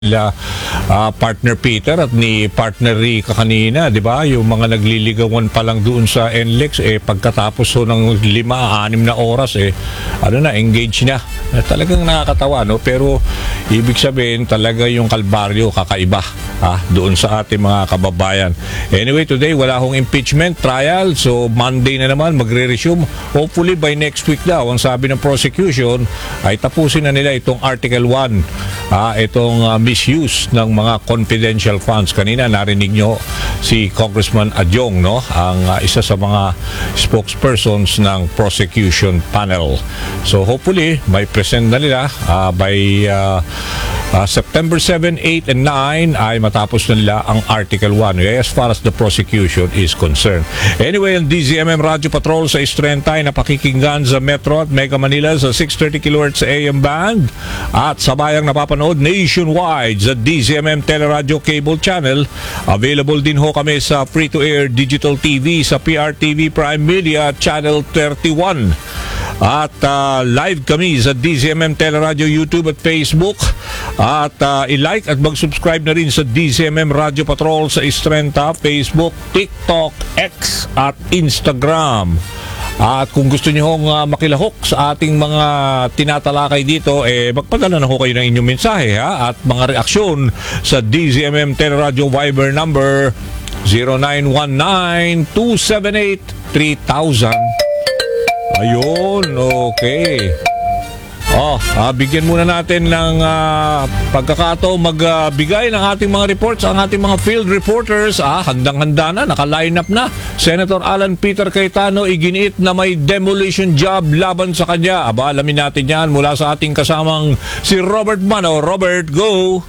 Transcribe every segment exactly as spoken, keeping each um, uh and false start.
nila ah, partner Peter at ni partner Rica kanina, di ba? Yung mga nagliligawan pa lang doon sa N L E X, eh pagkatapos so ng lima, anim na oras, eh ano na, engage na. Eh, talagang nakakatawa, no? Pero ibig sabihin, talaga yung kalbaryo kakaiba ah, doon sa ating mga kababayan. Anyway, today wala akong impeachment trial, so Monday na naman magre-resume. Hopefully by next week daw, ang sabi ng prosecution ay tapusin na nila itong Article one, ah, itong uh, misuse ng mga confidential funds. Kanina narinig nyo si Congressman Adyong, no? Ang uh, isa sa mga spokespersons ng prosecution panel. So hopefully may present na nila uh, by uh, uh, September seven, eight, and nine ay matapos na nila ang Article one as far as the prosecution is concerned. Anyway, ang D Z M M Radio Patrol sa Istrenta ay napakikinggan sa Metro at Mega Manila sa six thirty kilohertz A M band at sabayang napapanood nationwide sa D Z M M Teleradio Cable Channel. Available din ho kami sa free-to-air digital T V sa P R T V Prime Media Channel thirty-one. At uh, live kami sa D Z M M Teleradio YouTube at Facebook. At uh, i-like at mag-subscribe na rin sa D Z M M Radio Patrol sa Istrenta, Facebook, TikTok, X at Instagram. At kung gusto niyo hong uh, makilahok sa ating mga tinatalakay dito, eh magpadala na ho kayo ng inyong mensahe ha? At mga reaksyon sa D Z M M Teleradio Viber number zero nine one nine, two seven eight, three thousand. Ayun, okay. Oh, ah, bigyan muna natin ng uh, pagkakataon magbigay uh, ng ating mga reports, ang ating mga field reporters. Ah, handang-handa na, naka-line up na. Senator Alan Peter Cayetano iginiit na may demolition job laban sa kanya. Aba, alamin natin yan mula sa ating kasamang si Robert Mano. Robert, go!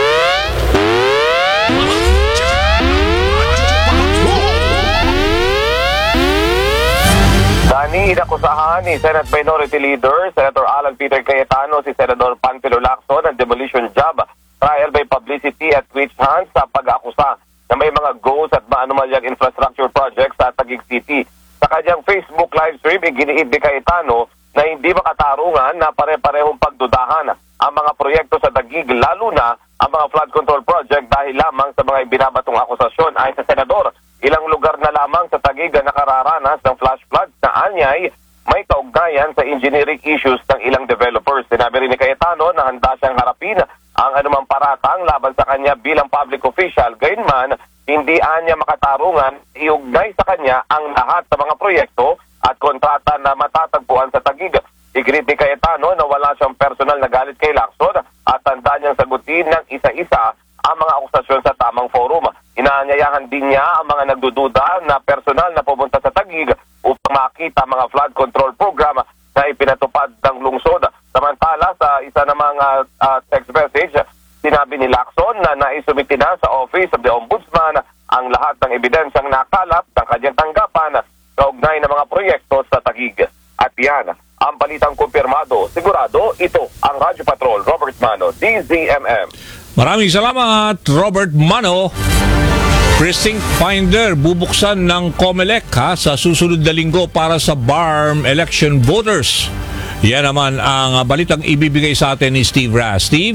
Dani, inakusahan ni Senate Minority Leader Senator Alan Peter Cayetano si Senador Panfilo Lacson ng demolition job trial by publicity at witch hunt sa pag-akusa na may mga ghost at maanumalyang infrastructure projects sa Taguig City. Sa kanyang Facebook live stream, iginiid ni Cayetano na hindi makatarungan na pare-parehong pagdudahan ang mga proyekto sa Taguig, lalo na ang mga flood control project dahil lamang sa mga ibinabatong akusasyon. Ayon sa Senador, ilang lugar na lamang sa Taguig ang nakararanas ng flash floods na anyay may kaugnayan sa engineering issues ng ilang developers. Sinabi rin ni Cayetano na handa siyang harapin ang anumang paratang laban sa kanya bilang public official. Gayunman, hindi anya makatarungan iugnay sa kanya ang lahat sa mga proyekto at kontrata na matatagpuan sa Taguig. Iginiit ni Cayetano na wala siyang personal na galit kay Lacson at tanda niyang sagutin ng isa-isa ang mga akusasyon sa tamang forum. Inaanyayahan din niya ang mga nagdududa na personal na pumunta sa Taguig upang makita mga flood control program na ipinatupad ng lungsod. Samantala, sa isa namang uh, uh, text message, sinabi ni Lacson na naisumiti na sa Office of the Ombudsman ang lahat ng ebidensyang nakalap ng kanyang tanggapan kaugnay ng mga proyekto sa Taguig. At yan, ang balitang kumpirmado. Sigurado, ito ang Radyo Patrol. Robert Mano, D Z M M. Maraming salamat, Robert Mano. Precinct Finder bubuksan ng COMELEC ha, sa susunod na linggo para sa B A R M election voters. Yan naman ang balitang ibibigay sa atin ni Steve Ras. Steve?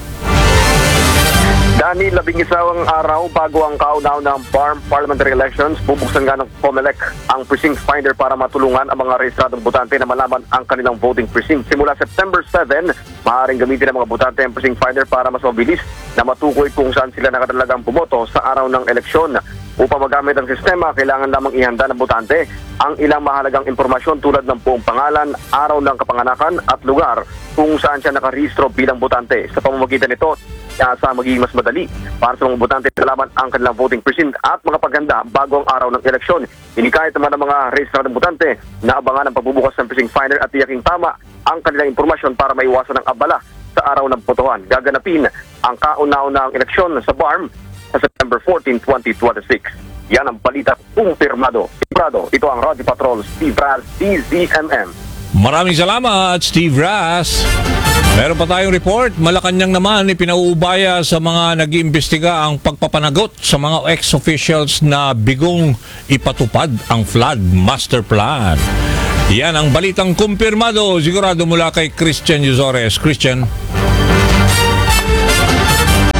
Dani, labing isang araw bago ang kaunaw ng B A R M parliamentary elections, bubuksan nga ng COMELEC ang Precinct Finder para matulungan ang mga rehistradong botante na malaman ang kanilang voting precinct. Simula September seven, maaaring gamitin ng mga botante ang Precinct Finder para mas mabilis na matukoy kung saan sila nakatalagang bumoto sa araw ng eleksyon. Upang magamit ang sistema, kailangan lamang ihanda ng botante ang ilang mahalagang impormasyon tulad ng buong pangalan, araw ng kapanganakan at lugar kung saan siya nakarehistro bilang botante. Sa pamamagitan nito, sa magiging mas madali para sa mga botante na laman ang kanilang voting precinct at mga paghanda bago ang araw ng eleksyon. Inikahit naman ng mga rehistradong botante na abangan ang pagbubukas ng Precinct Finder at tiyaking tama ang kanilang impormasyon para maiwasan ang abala sa araw ng botohan. Gaganapin ang kauna-unahang eleksyon sa B A R M sa September fourteenth, twenty twenty-six. Yan ang balita kumpirmado. Sigurado, ito ang Radio Patrol, Steve Ras, D Z M M. Maraming salamat, Steve Ras. Meron pa tayong report. Malacanang naman ipinauubaya sa mga nag-iimbestiga ang pagpapanagot sa mga ex-officials na bigong ipatupad ang flood master plan. Yan ang balitang kumpirmado, sigurado mula kay Christian Yuzores. Christian?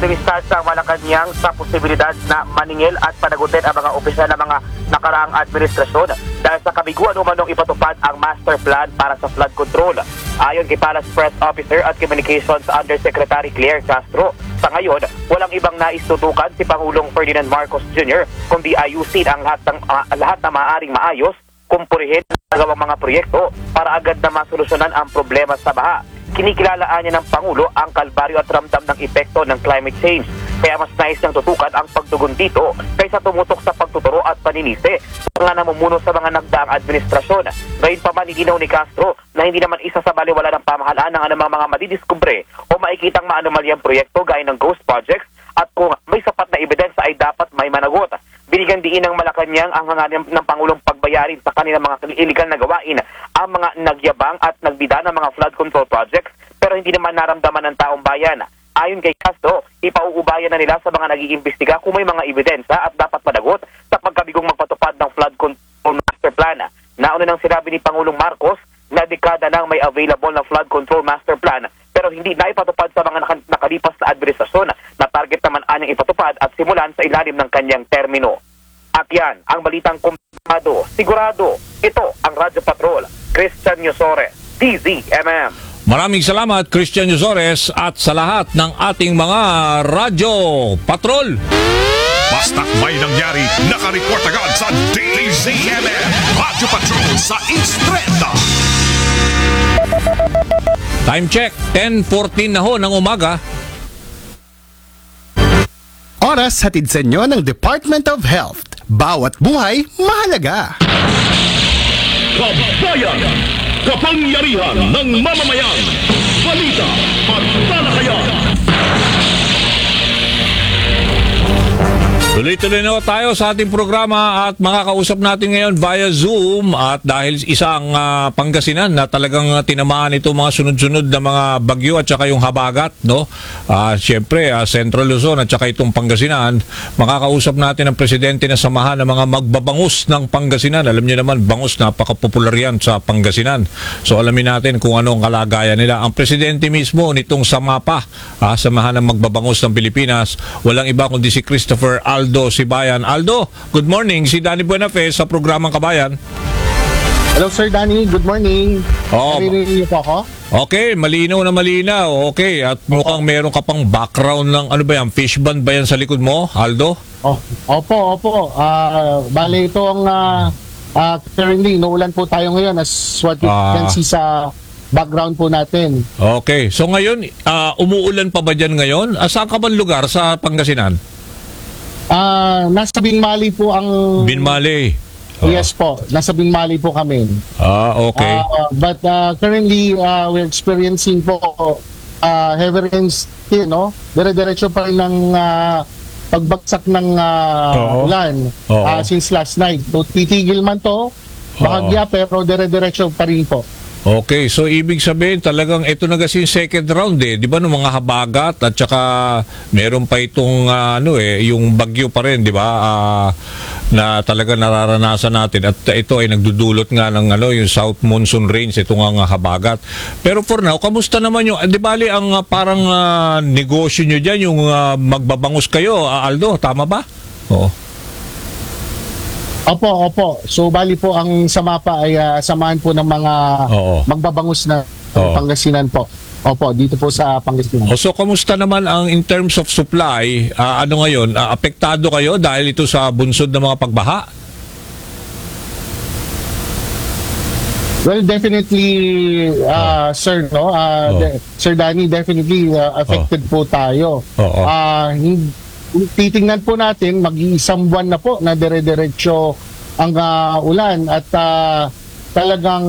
dumistansya ang Malacanang sa posibilidad na maningil at panagutin ang mga opisyal ng mga nakaraang administrasyon dahil sa kabiguan umanong ipatupad ang master plan para sa flood control. Ayon kay Palace Press Officer at Communications Undersecretary Claire Castro, sa ngayon, walang ibang nais tutukan si Pangulong Ferdinand Marcos Junior kundi ayusin ang lahat ng, uh, lahat na maaaring maayos, kumpurihin ang nagawang mga proyekto para agad na masolusyonan ang problema sa baha. Kinikilalaan niya ng Pangulo ang kalbaryo at ramdam ng epekto ng climate change. Kaya mas nais niyang tutukan ang pagtugon dito kaysa tumutok sa pagtuturo at paninisi sa mga namumuno sa mga nagdaang administrasyon. Ngayon pa man iginaw ni Castro na hindi naman isa sa baliwala ng pamahalaan ng anumang mga madidiskubre o makikitang maanumalyang proyekto gaya ng ghost projects at kung may sapat na ebidensya ay dapat may managot. Binigyan diin ng Malacanang ang hangarin ng Pangulong pagbayarin sa kanilang mga illegal na gawain ang mga nagyabang at nagbida ng mga flood control projects pero hindi naman naramdaman ng taong bayan. Ayon kay Castro, ipauubayan na nila sa mga nag-iimbestiga kung may mga ebidensya at dapat managot sa pagkabigong magpatupad ng flood control master plan. Nauna nang sinabi ni Pangulong Marcos na dekada nang may available na flood control master plan pero hindi na ipatupad sa mga nak- nakalipas na administrasyon na target naman anyang ipatupad at simulan sa ilalim ng kanyang termino. At yan, ang balitang kumpado, sigurado, ito ang Radyo Patrol, Christian Yusore, D Z M M. Maraming salamat, Christian Yusores, at sa lahat ng ating mga Radyo Patrol. Basta't may nangyari, nakareport agad sa D Z M M. Radyo Patrol sa Instreta. Time check, ten fourteen na ho ng umaga. Oras hatid sa inyo ng Department of Health. Bawat buhay, mahalaga. Kabayan! Kapangyarihan ng mamamayan! Balita at talakayan! Tuloy-tuloy na tayo sa ating programa at makakausap natin ngayon via Zoom at dahil isang uh, Pangasinan na talagang tinamaan ito mga sunod-sunod na mga bagyo at saka yung habagat, no? Uh, Siyempre, uh, Central Luzon at saka itong Pangasinan, makakausap natin ang presidente na samahan ng mga magbabangus ng Pangasinan. Alam niyo naman, bangus, napaka-popular yan sa Pangasinan. So alamin natin kung ano ang kalagayan nila. Ang presidente mismo nitong SAMAPA, uh, samahan ng magbabangus ng Pilipinas, walang iba kundi si Christopher Aldo Aldo Sibayan. Aldo, good morning. Si Danny Buenafe sa programang Kabayan. Hello Sir Danny, good morning. Oh, Naririnig niyo po ako? Okay, malinaw na malinaw. Okay, at mukhang meron ka pang background ng ano ba yan, fish band ba yan sa likod mo, Aldo? Oh, opo, opo. Ah, bale ito ang uh, uh, currently, naulan po tayo ngayon as what you Ah. can see sa background po natin. Okay, so ngayon, ah, umuulan pa ba dyan ngayon? Ah, saan ka bang lugar sa Pangasinan? Ah, nasa Binmali po ang Binmali. Yes po, nasa Binmali po kami. Ah, okay. Ah, but uh, currently uh, we're experiencing po uh, heavy rains, you know. Dire-diretso pa rin ng uh, pagbagsak ng uh, Oo. ulan Oo. uh, since last night. So, titigil man to, bahagya, pero dire-diretso pa rin po. Okay, so ibig sabihin talagang ito na kasi yung second round eh, 'di ba, ng mga habagat at saka meron pa itong ah, ano eh, yung bagyo pa rin, 'di ba? Ah, na talaga nararanasan natin at ito ay nagdudulot nga ng ano, yung South Monsoon Rains, ito nga nga habagat. Pero for now, kamusta naman yung, 'di bali ang ah, parang ah, negosyo nyo diyan yung ah, magbabangus kayo, ah, Aldo, tama ba? Oo. Opo, opo. So bali po ang SAMAPA ay uh, samahan po ng mga Oo. magbabangus na Oo. Pangasinan po. Opo, dito po sa Pangasinan. O, so kamusta naman ang in terms of supply, ah, ano ngayon, ah, apektado kayo dahil ito sa bunsod ng mga pagbaha? Well, definitely, uh, sir, no? Uh, Oh. de- Sir Danny, definitely uh, affected po tayo. Oo. Ah, hin- titingnan po natin, mag-iisang buwan na po na dire-diretso ang uh, ulan at uh, talagang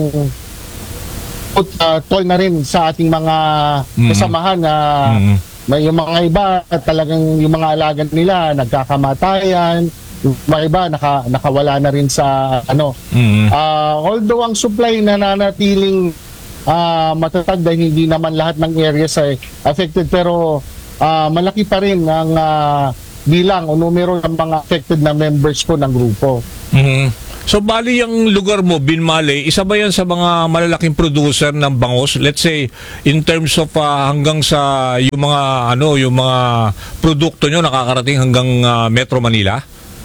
put, uh, toll na rin sa ating mga Mhm. kasamahan na Mhm. may yung mga iba at talagang yung mga alagan nila nagkakamatayan, yung mga iba naka, nakawala na rin sa ano. Mhm. Ah, although ang supply na nanatiling ah, matatag dahil hindi naman lahat ng areas ay affected, pero ah, malaki pa rin ang ah, bilang o numero ng mga affected na members po ng grupo. Mhm. So bali yung lugar mo, Binmaley, isa ba yan sa mga malalaking producer ng bangus? Let's say in terms of ah, hanggang sa yung mga ano, yung mga produkto nyo nakakarating hanggang ah, Metro Manila?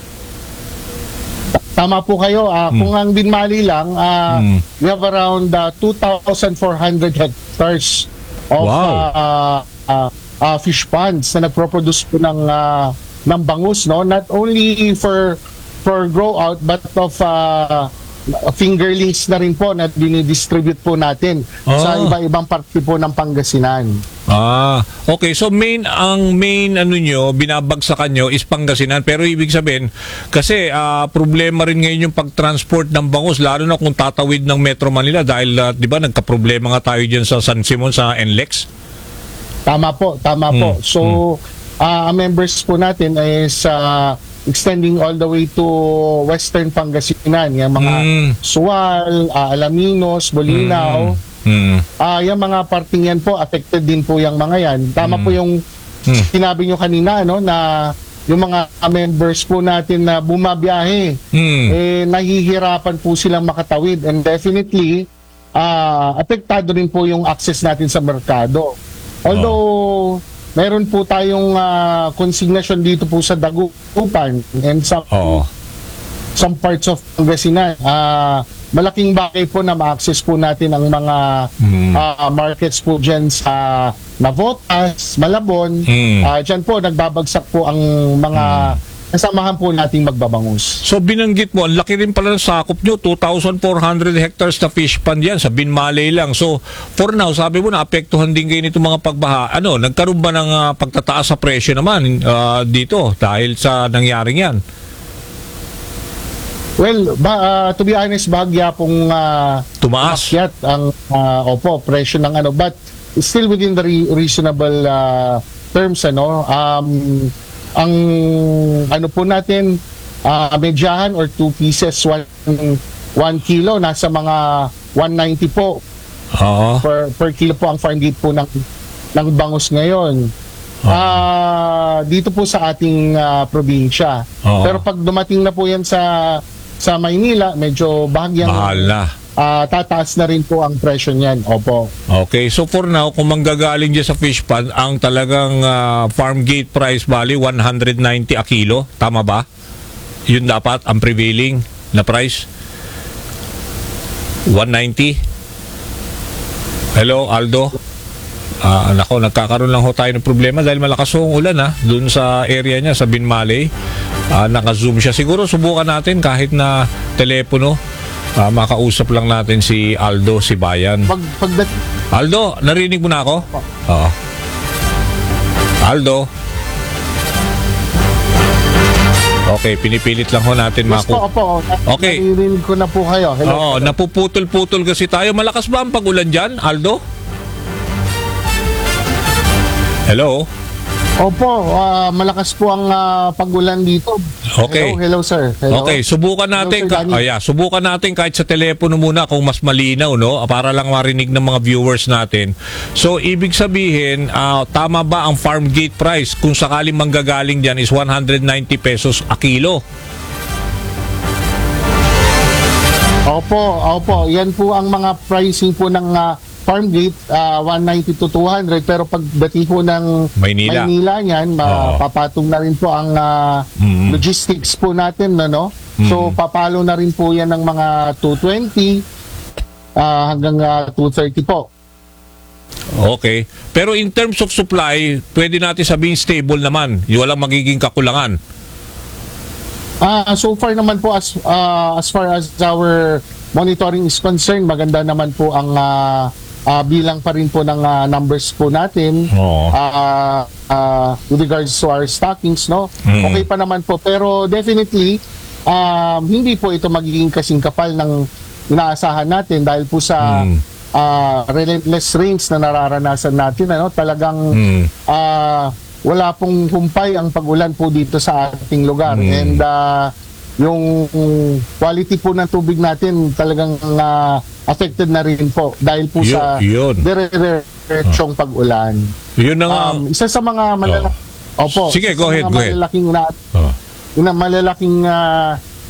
Tama po kayo. ah, Kung ang Binmaley lang, ah, Hmm. we have around ah, two thousand four hundred hectares of Wow. ah, ah, ah, fish ponds na nagproproduce po ng, ah, ng bangus. No? Not only for for grow out but of ah, fingerlings na rin po na dinidistribute po natin sa Ah. iba-ibang parte po ng Pangasinan. Ah, okay. So main ang main ano nyo, binabagsakan nyo is Pangasinan. Pero ibig sabihin, kasi ah, problema rin ngayon yung pag-transport ng bangus, lalo na kung tatawid ng Metro Manila dahil ah, di ba nagka-problema nga tayo dyan sa San Simon, sa N L E X. Tama po, tama Hmm, po. So, ah, ang members po natin is ah, extending all the way to Western Pangasinan. Yung mga Hmm. Sual, ah, Alaminos, Bolinao. Hmm. Ah, yung mga parting yan po, affected din po yung mga yan. Tama po yung Hmm. sinabi nyo kanina, no, na yung mga members po natin na bumabiyahe, Hmm. eh, nahihirapan po silang makatawid. And definitely, ah, apektado rin po yung access natin sa merkado. Although, meron po tayong ah, consignation dito po sa Dagupan and some, Oo. some parts of Pangasinan. Ah, malaking bagay po na ma-access po natin ang mga ah, markets po dyan sa Navotas, Malabon. Mm. Ah, dyan po, nagbabagsak po ang mga kasamahan po nating magbabangus. So binanggit mo, ang laki rin pala ng sakop nyo, two thousand four hundred hectares na fish pond yan, sa Binmaley lang. So for now, sabi mo, naapektuhan din kayo nito mga pagbaha. Ano, nagkaroon ba ng ah, pagtataas sa presyo naman ah, dito dahil sa nangyaring yan? Well, ba, ah, to be honest, bahagya pong ah, Tumaas? umakyat ang ah, opo, presyo ng ano, but still within the re- reasonable ah, terms, ano. Um, ang ano po natin, ah, medyahan or two pieces, one, one kilo, nasa mga one ninety po Oo. per, per kilo po ang farm gate po ng, ng bangus ngayon. Ah, dito po sa ating ah, probinsya. Oo. Pero pag dumating na po yan sa sa Maynila, medyo bahagyang Mahal na. ah, tataas na rin po ang presyo niyan. Opo. Okay, so for now, kung manggagaling dyan sa fish pond, ang talagang ah, farm gate price bali one hundred ninety a kilo. Tama ba? Yun dapat ang prevailing na price? one ninety? Hello, Aldo? Ah, nako, nagkakaroon lang ho tayo ng problema dahil malakas ho ang ulan ha, dun sa area niya, sa Binmaley. Ah, naka-zoom siya. Siguro subukan natin kahit na telepono. Ah, makausap lang natin si Aldo, si Bayan. Pag pagdat Aldo, narinig mo na ako? Oo. Aldo? Okay, pinipilit lang ho natin yes po, mako. opo. Okay. Naririnig ko na po kayo. Hello. Oo, napuputol-putol kasi tayo. Malakas ba ang pag-ulan dyan, Aldo? Hello? Opo, ah, malakas po ang ah, pag-ulan dito. Okay. Hello, hello sir. Hello. Okay, subukan natin. Hello, Sir Danny. Ka- oh, yeah, subukan natin kahit sa telepono muna kung mas malinaw, no? Para lang marinig ng mga viewers natin. So, ibig sabihin, ah, tama ba ang farm gate price kung sakaling manggagaling diyan is one hundred ninety pesos a kilo? Opo, opo. Yan po ang mga pricing po ng ah, farm gate, ah, one ninety to two hundred. Pero pagdating po ng Maynila. Maynila niyan, mapapatong na rin po ang ah, Mm. logistics po natin, no, no? So, papalo na rin po yan ng mga two twenty ah, hanggang ah, two thirty po. Okay. Pero in terms of supply, pwede natin sabihin stable naman. Yung walang magiging kakulangan. Ah, so far naman po as ah, as far as our monitoring is concerned, maganda naman po ang ah, ah, bilang pa rin po ng ah, numbers po natin. Oo. Ah, ah, with regards to our stockings, no? Mm. Okay pa naman po, pero definitely um, hindi po ito magiging kasing kapal ng inaasahan natin dahil po sa Mm. ah, relentless rains na nararanasan natin, ano? Talagang Mm. ah, wala pong humpay ang pag-ulan po dito sa ating lugar. Mm. And ah, yung quality po ng tubig natin talagang ah, affected na rin po dahil po Yun- sa yun. dire-diretsyong pag-ulan. Yun na nga. Um, isa sa mga malala- Opo. Sige, isa go sa ahead, mga go ahead. malalaking na Oh. yun ang malalaking ah,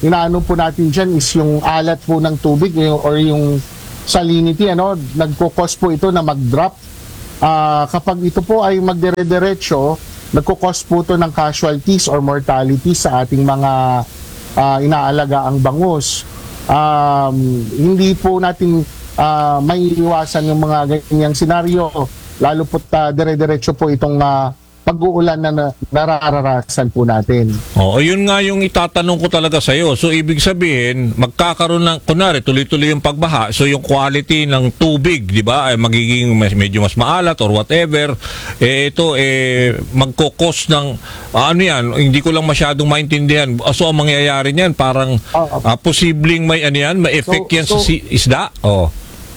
inaano po natin dyan is yung alat po ng tubig yung, or yung salinity, ano, nagkukos po ito na mag-drop. Ah, kapag ito po ay magdire-diretso, nagkukos po ito ng casualties or mortality sa ating mga ah, inaalaga ang bangus. Um, hindi po natin ah, may iwasan yung mga ganyang senaryo, lalo po uh, dire-diretso po itong ah, pag-uulan na, na narararasan po natin. Oo, yun nga yung itatanong ko talaga sa iyo. So ibig sabihin, magkakaroon ng kunwari tuloy-tuloy yung pagbaha. So yung quality ng tubig, 'di ba, ay magiging mas, medyo mas maalat or whatever. Eh ito eh magkokos ng ah, ano 'yan, hindi ko lang masyadong maintindihan. So ang mangyayari niyan parang Oo. ah, posibleng may ano 'yan, may effect So- yan sa so- si- isda. Oh.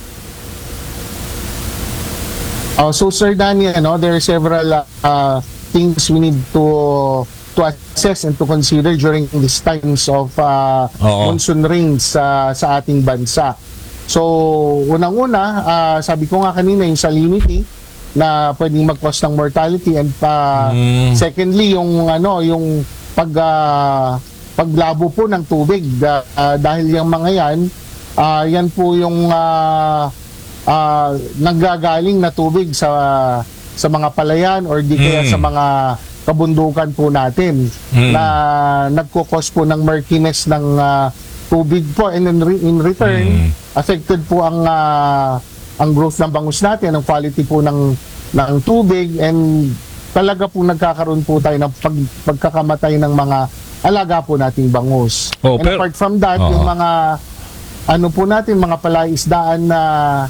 Uh, so Sir Danny, ano, there are several uh, things we need to to assess and to consider during these times of uh, Oo. monsoon rains uh, sa ating bansa. So unang-una, uh, sabi ko nga kanina yung salinity na pwedeng mag-cause ng mortality, and uh, Mm. secondly yung ano yung pag uh, paglabo po ng tubig uh, uh, dahil yung mga yan uh, yan po yung uh, uh, nanggagaling na tubig sa sa mga palayan or di kaya Mm. sa mga kabundukan po natin Mm. na nagkukos po ng murkiness ng ah, tubig po, and in, re- in return Mm. affected po ang ah, ang growth ng bangus natin, ang quality po ng ng tubig, and talaga po nagkakaroon po tayo ng pag, pagkakamatay ng mga alaga po nating bangus. Oh, and pero- apart from that, Oo. yung mga ano po natin, mga palaisdaan na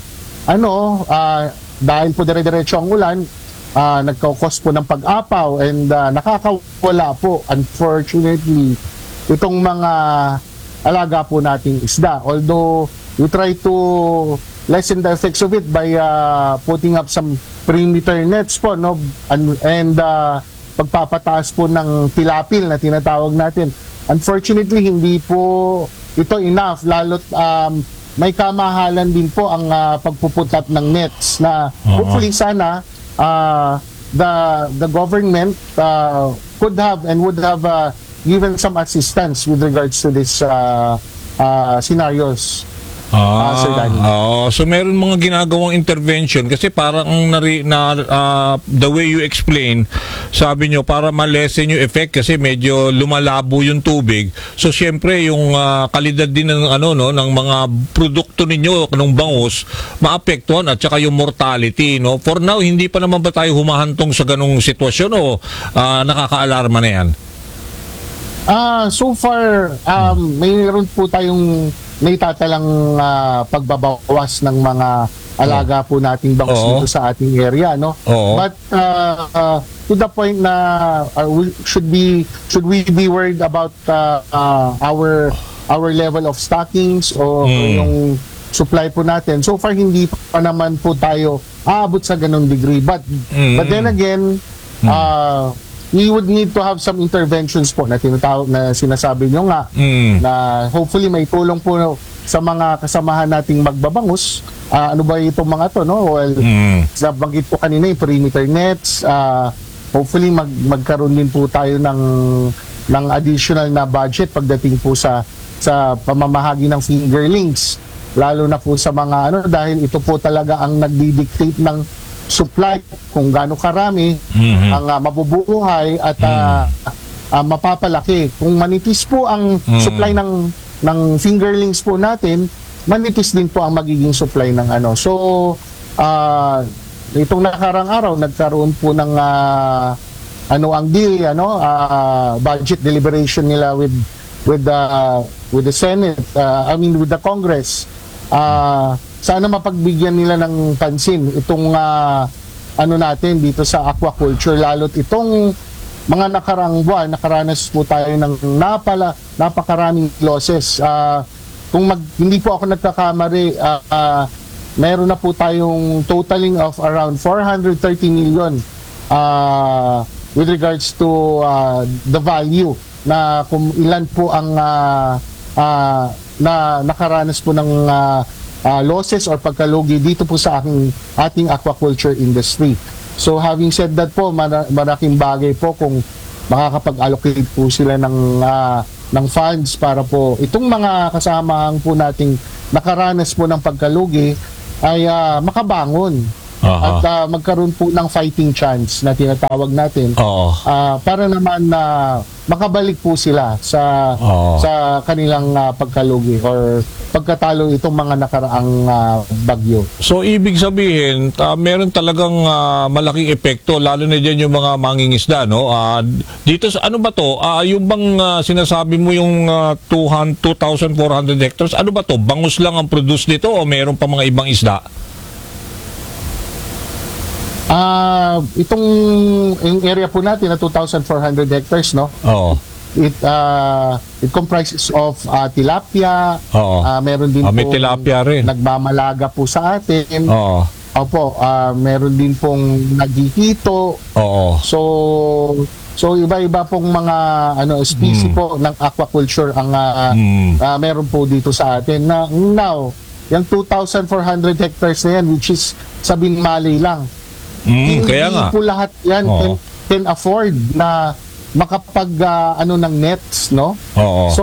ano, ah, dahil po dire-diretso ang ulan, ah, nagkakos po ng pag-apaw, and ah, nakakawala po, unfortunately, itong mga alaga po nating isda. Although, we try to lessen the effects of it by ah, putting up some perimeter nets po, no? And, and ah, pagpapataas po ng tilapil na tinatawag natin. Unfortunately, hindi po ito enough, lalo't um, may kamahalan din po ang ah, pagpuputat ng nets na Oo. hopefully sana uh, the the government uh, could have and would have uh, given some assistance with regards to this uh, uh, scenarios. Ah, Sir Danny. oo. So meron mga ginagawang intervention kasi parang ang nari, na ah, the way you explain, sabi nyo para ma-lessen yung effect kasi medyo lumalabo yung tubig. So syempre yung ah, kalidad din ng ano no ng mga produkto ninyo ng bangus maapektuhan, at saka yung mortality, no. For now hindi pa naman ba tayo humahantong sa ganung sitwasyon o ah, nakaka-alarma na yan? Ah, so far um mayroon po tayong naitatalang ah, pagbabawas ng mga alaga po nating bangus Oo. dito sa ating area, no? Oo. But uh, uh, to the point na uh, we should be should we be worried about uh, uh, our our level of stockings o Mm. yung supply po natin. So far hindi pa naman po tayo aabot sa ganung degree. But Mm. but then again, uh, we would need to have some interventions po na tinatawag na sinasabi nyo nga, Mm. na hopefully may tulong po sa mga kasamahan nating magbabangus. Ah, ano ba itong mga to, no? Well, Mm. nabanggit po kanina yung perimeter nets. Ah, hopefully mag magkaroon din po tayo ng ng additional na budget pagdating po sa sa pamamahagi ng fingerlings, lalo na po sa mga ano, dahil ito po talaga ang nagdi-dictate ng supply, kung gaano karami Mhm. ang ah, mabubuhay at ah, ah, mapapalaki. Kung manipis po ang Mm. supply ng ng fingerlings po natin, manipis din po ang magiging supply ng ano. So, ah, itong nakarang araw nagkaroon po ng ah, ano ang deal, ano, ah, budget deliberation nila with with the with the Senate, ah, I mean with the Congress. Ah, sana mapagbigyan nila ng pansin itong ah, ano natin dito sa aquaculture, lalo't itong mga nakarang buwan, nakaranas po tayo ng napala, napakaraming losses. Ah, kung mag, hindi po ako nagkakamali, ah, ah, meron na po tayong totaling of around four hundred thirty million ah, with regards to ah, the value na kung ilan po ang ah, ah, na nakaranas po ng ah, ah, losses or pagkalugi dito po sa aking ating aquaculture industry. So having said that po, mara- malaking bagay po kung makakapag-allocate po sila ng ah, ng funds para po itong mga kasamahan po nating nakaranas po ng pagkalugi ay ah, makabangon. Aha. At ah, magkaroon po ng fighting chance na tinatawag natin. Oo. Ah, para naman na makabalik po sila sa Oo. sa kanilang ah, pagkalugi or pagkatalo itong mga nakaraang ah, bagyo. So ibig sabihin, ah, meron talagang ah, malaking epekto lalo na diyan yung mga mangingisda, no? Ah, dito sa ano ba to? Ah, yung bang ah, sinasabi mo yung ah, two thousand four hundred hectares, ano ba to? Bangus lang ang produce dito o meron pa mga ibang isda? Ah, itong yung area po natin na two thousand four hundred hectares, no? Oo. It uh, it comprises of uh, tilapia. Oo. Ah, meron din Ah, may pong tilapia rin. nagmamalaga po sa atin. Oo. Opo, ah, meron din pong nagkikito. Oo. So so iba-iba pong mga ano species po ng aquaculture ang ah, Mm. ah, meron po dito sa atin. Na now, yung two thousand four hundred hectares na yan, which is sa Binmalay lang. Mm, Hindi kaya nga. po lahat yan Oo. can, can afford na makapag ah, ano ng nets, no? Oo. So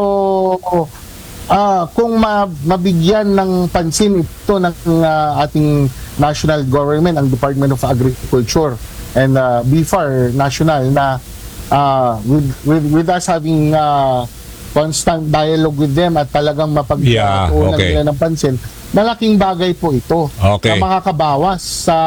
ah kung ma- mabigyan ng pansin ito ng ah, ating national government, ang Department of Agriculture and uh, B F A R National na ah, with, with with us having ah, constant dialogue with them at talagang Yeah, mapagtuunan okay. nila ng pansin, malaking bagay po ito Okay. na makakabawas sa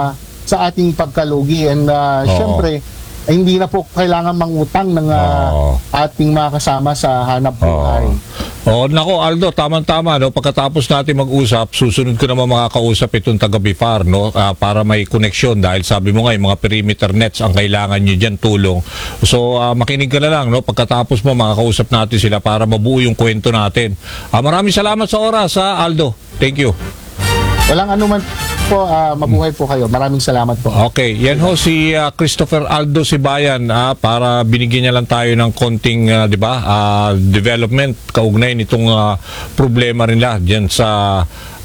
sa ating pagkalugi and uh, Oo. syempre eh, hindi na po kailangan mangutang ng uh, Oo. ating mga kasama sa hanap buhay. Oh, nako Aldo, tamang-tama no. Pagkatapos natin mag-usap, susunod ko naman makakausap itong taga B F A R no, ah, para may koneksyon dahil sabi mo nga yung mga perimeter nets ang kailangan niyo diyan tulong. So ah, makinig ka na lang no, pagkatapos mo makakausap natin sila para mabuo yung kwento natin. Ah, maraming salamat sa oras ha, Aldo. Thank you. Walang anuman po, ah, mabuhay po kayo. Maraming salamat po. Okay, yan ho si ah, Christopher Aldo Sibayan ah, para binigyan niya lang tayo ng konting ah, 'di ba? ah, development kaugnay nitong ah, problema nila diyan sa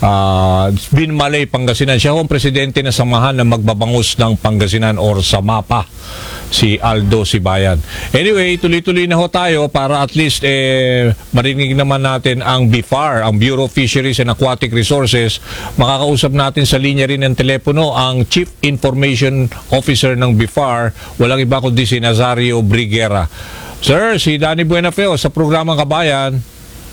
ah, Binmalay, Pangasinan. Siya ho ang presidente ng samahan ng magbabangus ng Pangasinan or SAMAPA, si Aldo Sibayan. Anyway, tuloy-tuloy na ho tayo para at least eh, marinig naman natin ang B F A R, ang Bureau of Fisheries and Aquatic Resources. Makakausap natin sa linya rin ng telepono ang Chief Information Officer ng B F A R, walang iba kundi si Nazario Briguera. Sir, si Danny Buenafeo sa programang Kabayan.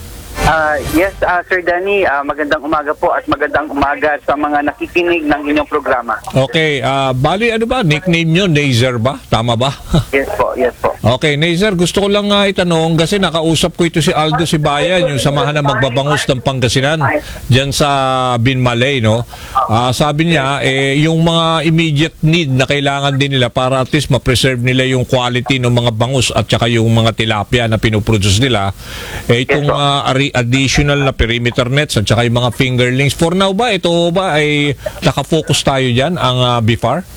Ah, yes, ah, Sir Danny, ah, magandang umaga po at magandang umaga sa mga nakikinig ng inyong programa. Okay, ah, bali ano ba? Nickname nyo, Nazer ba? Tama ba? Yes po, yes po. Okay, Nazer, gusto ko lang nga itanong kasi nakausap ko ito si Aldo Sibayan, yung samahan ng magbabangus ng Pangasinan dyan sa Binmalay, no? Ah, sabi niya, eh, yung mga immediate need na kailangan din nila para at least ma-preserve nila yung quality ng mga bangus at saka yung mga tilapia na pinoproduce nila, eh, itong Yes, po. ah, ari- additional na perimeter nets at saka yung mga fingerlings. For now ba, ito ba ay nakafocus tayo dyan, ang ah, B F A R?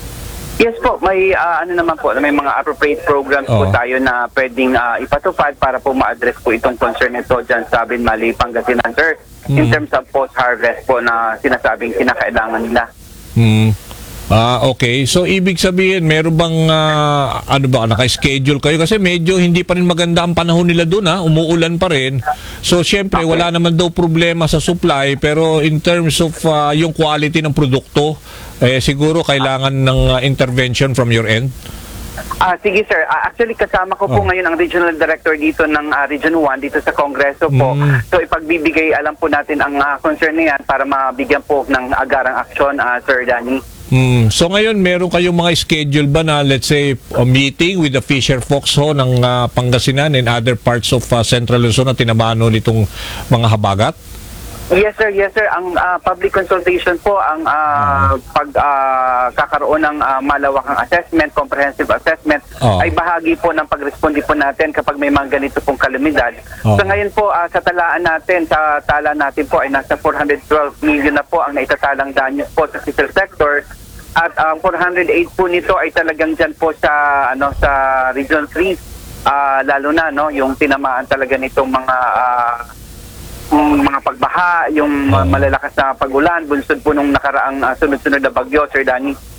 Yes po, may ah, ano naman po, may mga appropriate programs po Oo. tayo na pwedeng ah, ipatupad para po ma-address po itong concern nito dyan sa Binmalay, Pangasinan, sir. In Mm. terms of post-harvest po na sinasabing kinakailangan nila. Hmm. Ah, okay. So ibig sabihin, meron bang ah, ano ba, naka-schedule kayo kasi medyo hindi pa rin maganda ang panahon nila doon ha, umuulan pa rin. So syempre wala naman daw problema sa supply pero in terms of ah, yung quality ng produkto, eh siguro kailangan ng ah, intervention from your end. Ah, sige sir. Ah, actually kasama ko po Oh. ngayon ang regional director dito ng ah, Region one dito sa Kongreso po. Mm. So ipagbibigay alam po natin ang ah, concern niyan para mabigyan po ng agarang aksyon, ah, Sir Danny. Hmm. So ngayon meron kayong mga schedule ba na let's say a meeting with the fisher folks ho ng ah, Pangasinan and other parts of ah, Central Luzon na tinamaan ho nitong mga habagat? Yes sir, yes sir. Ang ah, public consultation po ang ah, pag ah, kakaroon ng ah, malawakang assessment, comprehensive assessment Oh. ay bahagi po ng pagresponde po natin kapag may mga ganito pong kalamidad. Oh. So ngayon po ah, sa talaan natin, sa tala natin po ay nasa four hundred twelve million na po ang naitatalang danyos po sa fishery sector. At ang four hundred eight po nito ay talagang dyan po sa ano sa Region three, ah, lalo na no yung tinamaan talaga nitong mga ah, mm, mga pagbaha, yung uh, malalakas na pagulan, bunsod po nung nakaraang ah, sunod-sunod na bagyo, Sir Danny.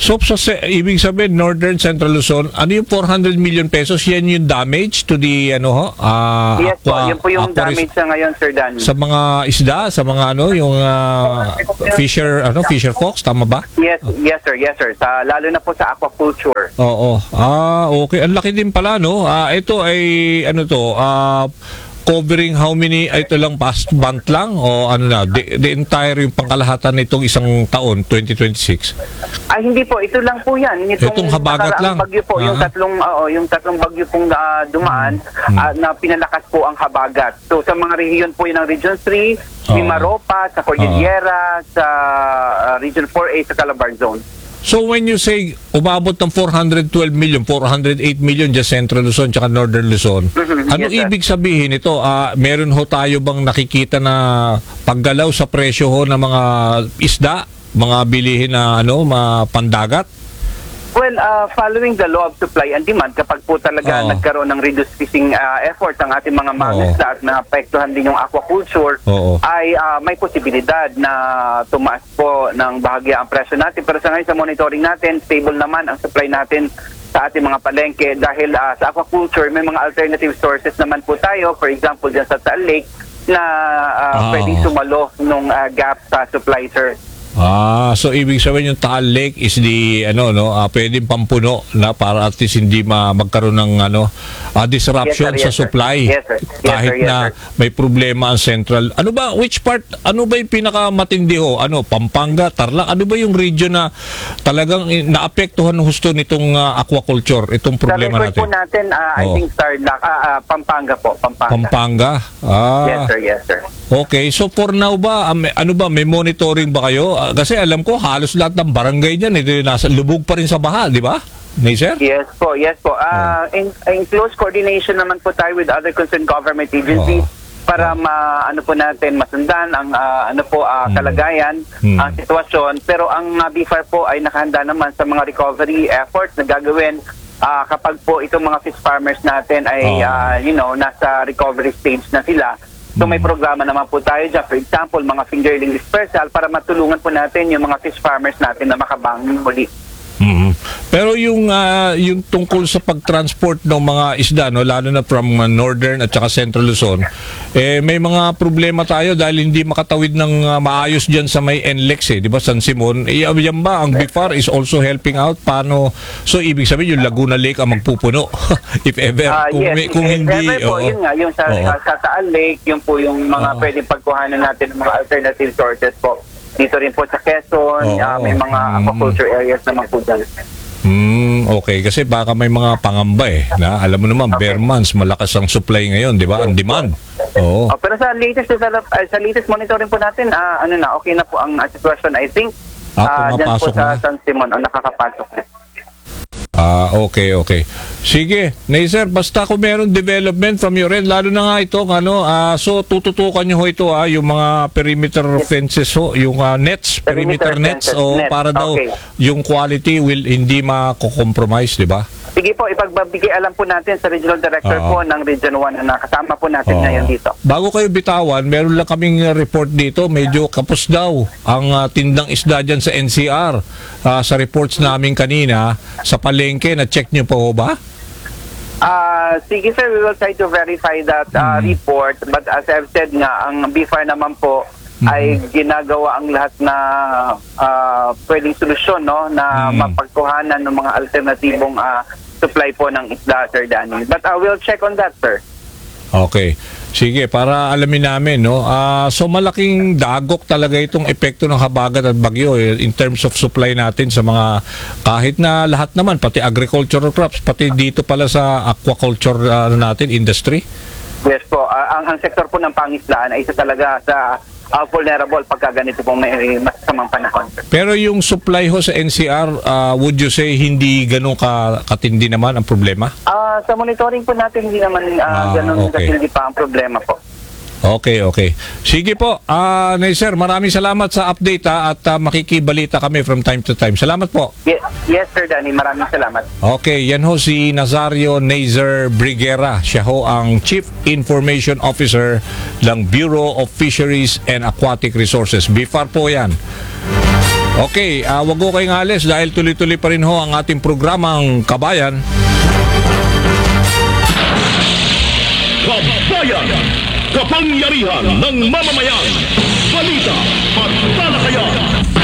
So, sa se- ibig sabihin, Northern Central Luzon, ano yung four hundred million pesos? Yan yung damage to the, ano ho? ah, Yes po, aqua- yun po yung aqua- damage sa ngayon, Sir Danny. Sa mga isda, sa mga ano, yung ah, fisher, ano, fisher fox, tama ba? Yes, yes sir, yes sir. Sa, lalo na po sa aquaculture. Oo. Ah, okay. Ang laki din pala, no? Ah, ito ay, ano to, ah, covering how many, ay, ito lang past month lang o ano na, the, the entire yung pangkalahatan nitong isang taon, twenty twenty-six. Ay hindi po, ito lang po 'yan. Itong habagat nakaraang lang. Bagyo po, yung Ah. tatlong oo, yung tatlong bagyo pong ah, dumaan Hmm. ah, na pinalakas po ang habagat. So sa mga rehiyon po yun ng Region three, Oo. Mimaropa, sa Cordillera, sa ah, Region four A sa Calabar Zone. So when you say umabot ng four hundred twelve million, four hundred eight million dyan Central Luzon tsaka Northern Luzon, Mhm, ano yes, sir. ibig sabihin ito? Ah, meron ho tayo bang nakikita na paggalaw sa presyo ho ng mga isda, mga bilihin na ano, mga pandagat? Well, uh, following the law of supply and demand, kapag po talaga Oo. nagkaroon ng reduced fishing uh, effort ang ating mga Oo. mangisda at naapektuhan din yung aquaculture, Oo. ay uh, may posibilidad na tumaas po ng bahagya ang presyo natin. Pero sa ngayon sa monitoring natin, stable naman ang supply natin sa ating mga palengke dahil uh, sa aquaculture may mga alternative sources naman po tayo. For example, dyan sa Taal Lake na uh, Ah. pwedeng sumalo nung uh, gap sa supply, sir. Ah, so ibig sabihin yung Taal Lake is the ano no, ah, pwedeng pampuno na para at least hindi ma magkaroon ng ano ah, disruption Yes, sir, yes, sa sir. supply. Yes, sir. Yes, Kahit sir, yes, na sir. may problema ang Central. Ano ba which part ano ba yung pinakamatindi ho? Ano Pampanga, Tarlac, ano ba yung region na talagang eh, naapektuhan husto nitong ah, aquaculture, itong problema Sa record po natin? natin, uh, I Oo. think Tarlac, ah, ah, Pampanga po, Pampanga. Pampanga. Ah. Yes, sir, yes, sir. Okay, so for now ba, um, ano ba, may monitoring ba kayo? Ah, kasi alam ko, halos lahat ng barangay dyan, ito nasa lubog pa rin sa baha, di ba? Naser? Yes po, yes po. Ah, in, in close coordination naman po tayo with other concerned government agencies Oo. para ma ano po natin masundan ang ah, ano po ah, Hmm. kalagayan, Hmm. ang sitwasyon. Pero ang uh, B F A R po ay nakahanda naman sa mga recovery efforts na gagawin ah, kapag po itong mga fish farmers natin ay Oo. ah, you know, nasa recovery stage na sila. So may Hmm. programa naman po tayo dyan. For example, mga fingerling dispersal para matulungan po natin yung mga fish farmers natin na makabangon muli. Mhm. Pero yung ah, yung tungkol sa pagtransport ng mga isda, no, lalo na from ah, Northern at saka Central Luzon, eh may mga problema tayo dahil hindi makatawid ng ah, maayos diyan sa may N L E X eh, 'di ba, San Simon? Eh, yan ba ang B F A R is also helping out paano? So ibig sabihin yung Laguna Lake ang magpupuno if ever Ah, kung, yes, may- kung If hindi ever po, oo. yun nga, yung sa, Oo. sa Taal Lake, yun po yung mga Oo. pwedeng pagkuhanan natin ng mga alternative sources po. Dito rin po sa Quezon, Oo. ah, may mga Mm. aquaculture areas naman po dyan. Hmm, okay. Kasi baka may mga pangamba eh. Na, alam mo naman, Okay. bare months, malakas ang supply ngayon, di ba? Ang demand. Oo. Oh, pero sa latest develop, ah, sa latest monitoring po natin, ah, ano na, okay na po ang ah, sitwasyon. I think, Ah, ah, dyan po pumapasok sa na. San Simon, oh, nakakapasok na. Ah, okay, okay. Sige, Naser, basta kung meron development from your end, lalo na nga ito, ano, ah, so tututukan nyo ho ito, ah, yung mga perimeter fences ho, yung ah, nets, perimeter, Perimeter nets, fences, o net, para daw okay. yung quality will hindi mako-compromise, di ba? Sige po, ipagbabigay alam po natin sa Regional Director Oo. po ng Region one na nakasama po natin Oo. ngayon dito. Bago kayo bitawan, meron lang kaming uh, report dito, medyo kapos daw ang uh, tindang isda dyan sa N C R. Uh, sa reports namin kanina, sa palengke, na-check nyo pa ho ba? Ah, sige sir, we will try to verify that ah, Mm. report. But as I've said nga, ang B F A R naman po ay ginagawa ang lahat na ah, pwedeng solusyon, no, na Mm. mapagkuhanan ng mga alternatibong ah, supply po ng isda, Sir Danny. But I will check on that, sir. Okay. Sige, para alamin namin, no? Ah, so malaking dagok talaga itong epekto ng habagat at bagyo eh, in terms of supply natin sa mga kahit na lahat naman, pati agricultural crops, pati dito pala sa aquaculture ah, natin industry. Yes po, ah, ang, ang sektor po ng pangisdaan ay isa talaga sa ah, vulnerable pagka ganito pong may masasamang panahon. Pero yung supply ho sa N C R, ah, would you say hindi ganun ka katindi naman ang problema? Ah, sa monitoring po natin, hindi naman ah, Ah, ganun okay. kasi hindi pa ang problema po. Okay, okay. Sige po, ah Naser, maraming salamat sa update ha, at ah, makikibalita kami from time to time. Salamat po. Yes, yes Sir Danny, maraming salamat. Okay, yan ho si Nazario Nazer Briguera. Siya ho ang Chief Information Officer ng Bureau of Fisheries and Aquatic Resources. B F A R po yan. Okay, uh, wag ko kayong alis dahil tuloy-tuloy pa rin ho ang ating programang Kabayan. Kabayan! Kapangyarihan ng mamamayan! Balita at talakayan!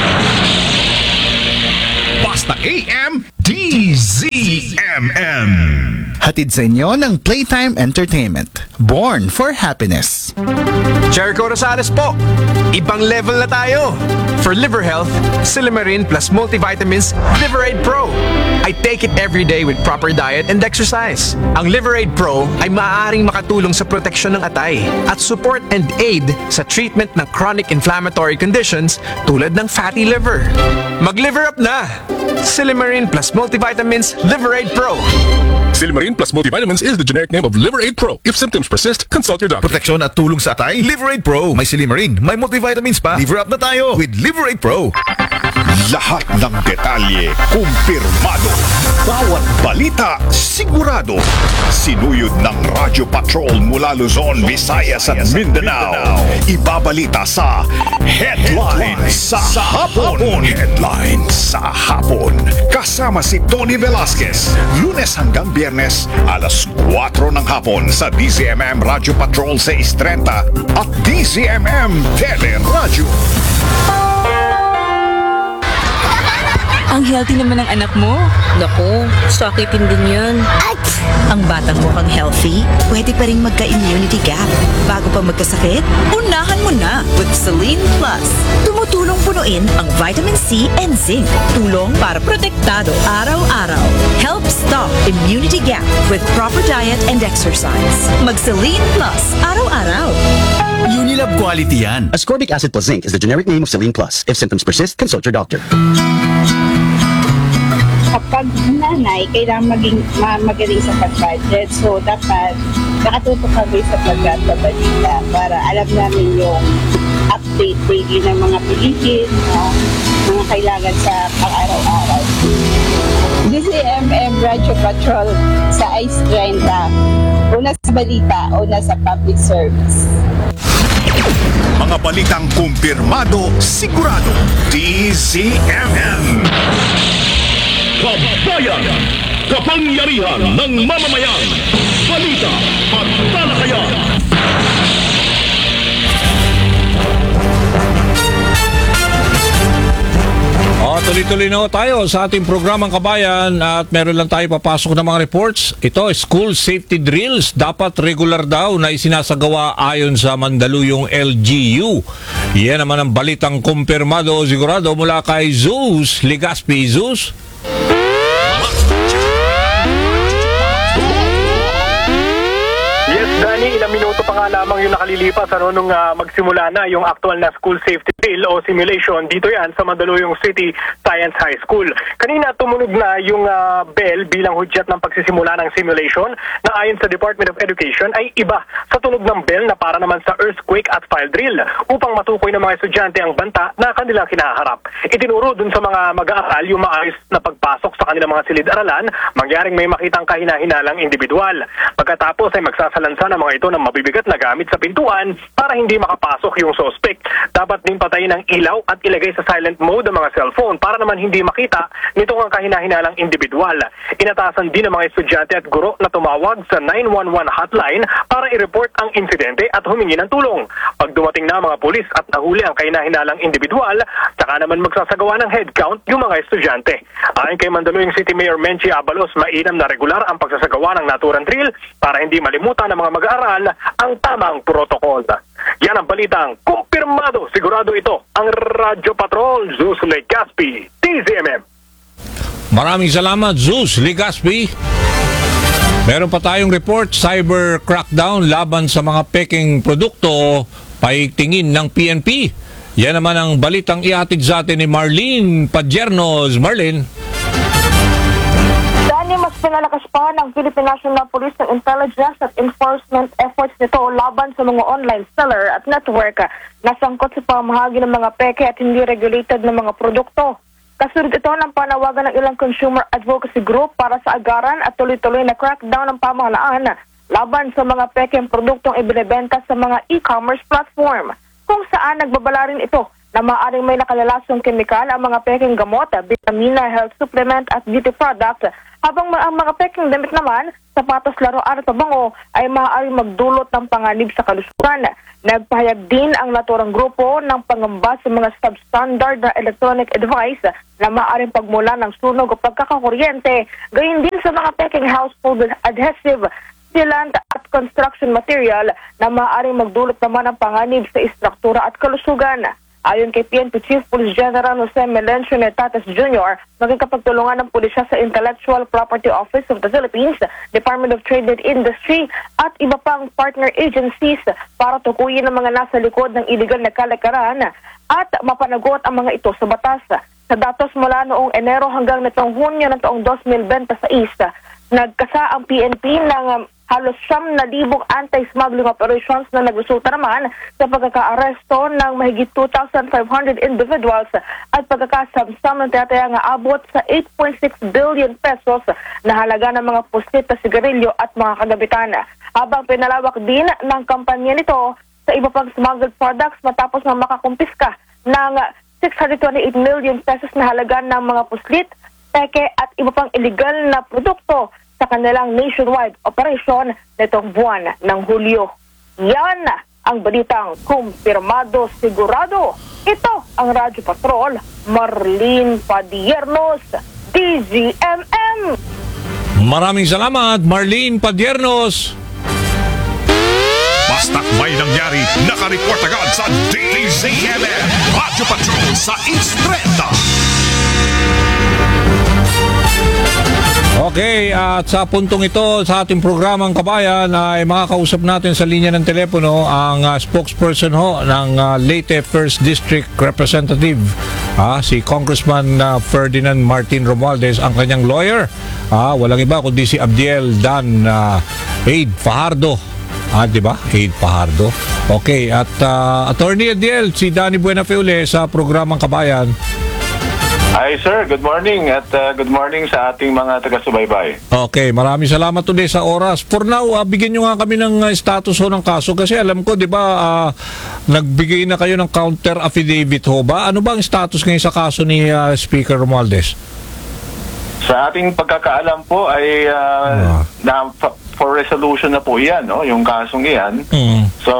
Basta A M D Z M M. Hatid sa inyo ng Playtime Entertainment. Born for happiness. Jericho Rosales po. Ibang level na tayo. For liver health, Silimarin plus multivitamins Liverade Pro. I take it every day with proper diet and exercise. Ang Liverade Pro ay maaaring makatulong sa proteksyon ng atay at support and aid sa treatment ng chronic inflammatory conditions tulad ng fatty liver. Mag-liver up na! Silimarin plus multivitamins Liverade Pro. Silimarin plus multivitamins is the generic name of Liverade Pro. If symptoms persist, consult your doctor. Proteksyon at tulong sa atay, Liverade Pro. May Silimarin, may multivitamins pa. Liver up na tayo with Liverade Pro. Lahat ng detalye kumpirmado. Bawat balita sigurado. Sinuyod ng Radyo Patrol mula Luzon, Visayas at Mindanao. Ibabalita sa Headlines sa Hapon. Headlines sa Hapon. Kasama si Tony Velasquez. Lunes hanggang Biyernes, alas kwatro ng hapon sa D Z M M Radyo Patrol six thirty at D Z M M Tele Radio. Ang healthy naman ng anak mo. Naku, sakitin din yan. Ang batang mukhang healthy, pwede pa rin magka-immunity gap. Bago pa magkasakit, unahan mo na with Celine Plus. Tumutulong punuin ang vitamin C and zinc. Tulong para protektado araw-araw. Help stop immunity gap with proper diet and exercise. Mag-Celine Plus araw-araw. Unilab quality yan. Ascorbic acid plus zinc is the generic name of Celine Plus. If symptoms persist, consult your doctor. Kapag nanay, kailangan maging ma- magaling sa pag-budget. So, dapat nakatutok kami sa pagkakabalita para alam namin yung update daily ng mga bilihin, uh, mga kailangan sa pang-araw-araw. D Z M M Radio Patrol sa Ice thirty. Una sa balita, una sa public service. Mga balitang kumpirmado, sigurado. D Z M M. Kabayan! Kapangyarihan ng mamamayan! Balita at talakayan! O, tuloy-tuloy na ho tayo sa ating programang Kabayan at meron lang tayo papasok ng mga reports. Ito, school safety drills. Dapat regular daw na isinasagawa ayon sa Mandaluyong L G U. Yan naman ang balitang kumpirmado sigurado mula kay Zeus Legaspi. Zeus? Dani, ilang minuto pa nga lamang yung nakalilipas ano, nung uh, magsimula na yung actual na school safety drill o simulation. Dito yan sa Mandaluyong City Science High School. Kanina tumunog na yung uh, bell bilang hudyat ng pagsisimula ng simulation na ayon sa Department of Education ay iba sa tunog ng bell na para naman sa earthquake at fire drill upang matukoy ng mga estudyante ang banta na kanilang kinaharap. Itinuro dun sa mga mag-aaral yung maayos na pagpasok sa kanilang mga silid-aralan, mangyaring may makitang kahina-hinalang individual. Pagkatapos ay magsasalansan ng mga ito ng mabibigat na gamit sa pintuan para hindi makapasok yung suspect. Dapat din patayin ang ilaw at ilagay sa silent mode ang mga cellphone para naman hindi makita nitong ang kahina-hinalang individual. Inatasan din ng mga estudyante at guro na tumawag sa nine one one hotline para i-report ang insidente at humingi ng tulong. Pag dumating na mga pulis at nahuli ang kahina-hinalang individual, saka naman magsasagawa ng head count yung mga estudyante. Ayon kay Mandaluyong City Mayor Menchie Abalos, mainam na regular ang pagsasagawa ng naturang drill para hindi malimutan ng mga mag-aaral ang tamang protocol. Yan ang balitang kumpirmado. Sigurado ito ang Radyo Patrol, Zeus Legaspi, D Z M M. Maraming salamat, Zeus Legaspi. Meron pa tayong report, cyber crackdown laban sa mga peking produkto, paigtingin ng P N P. Yan naman ang balitang ihatid sa atin ni Marlene Padjernos. Marlene. Dani, mas pinalakas pa ng Philippine National Police ng intelligence at enforcement efforts nito laban sa mga online seller at network na sangkot sa pamahagi ng mga peke at hindi regulated na mga produkto. Kasunod ito ng panawagan ng ilang consumer advocacy group para sa agaran at tuloy-tuloy na crackdown ng pamahalaan laban sa mga pekeng produktong ibinebenta sa mga e-commerce platform, kung saan nagbabala rin ito na maaaring may nakalalasong kemikal ang mga peking gamot, vitamina, health supplement at beauty product, habang ma- ang mga peking damit naman, sapatos, laruan at pabango ay maaaring magdulot ng panganib sa kalusugan. Nagpahayag din ang naturang grupo ng pangamba sa mga substandard na electronic device na maaaring pagmula ng sunog o pagkakakuryente, gayon din sa mga peking household adhesive, sealant at construction material na maaaring magdulot naman ng panganib sa istruktura at kalusugan. Ayon kay P N P Chief Police General Jose Melencio Netates Junior, magkakapagtulungan ng pulisya sa Intellectual Property Office of the Philippines, Department of Trade and Industry at iba pang partner agencies para tukuyin ang mga nasa likod ng illegal na kalakaran at mapanagot ang mga ito sa batas. Sa datos mula noong Enero hanggang nitong Hunyo ng taong twenty twenty-six, nagkasa ang P N P ng um, halos siyam na libong anti-smuggling operations na nagresulta naman sa pagkaka-aresto ng mahigit two thousand five hundred individuals at pagkakasamsam ng tinataya nga abot sa eight point six billion pesos na halaga ng mga puslit na sigarilyo at mga kagabitan. Habang pinalawak din ng kampanya nito sa iba pang smuggled products matapos na makakumpiska ng six hundred twenty-eight million pesos na halaga ng mga puslit, peke at iba pang illegal na produkto sa kanilang nationwide operation nitong buwan ng Hulyo. Yan ang balitang kumpirmado sigurado. Ito ang Radyo Patrol, Marlene Padiernos, D Z M M. Maraming salamat, Marlene Padiernos. Basta't may nangyari, nakareport agad sa D Z M M, Radyo Patrol sa Instreta. Okay, at sa puntong ito sa ating programang Kabayan ay makakausap natin sa linya ng telepono ang uh, spokesperson ho ng uh, Leyte First District Representative, ah, si Congressman uh, Ferdinand Martin Romualdez, ang kanyang lawyer. Ah, walang iba kundi si Abdiel Dan uh, Aid Fajardo. Ah, di ba? Aid Fajardo. Okay, at uh, Attorney Abdiel, si Danny Buenafiole sa programang Kabayan. Hi sir, good morning at uh, good morning sa ating mga taga-subaybay. Okay, maraming salamat ulit sa oras. For now, uh, bigyan nyo nga kami ng uh, status ho ng kaso kasi alam ko, di ba, uh, nagbigay na kayo ng counter affidavit ho ba? Ano ba ang status ngayon sa kaso ni uh, Speaker Romualdez? Sa ating pagkakaalam po ay uh, na for resolution na po iyan, no? Yung kasong iyan. Mm. So,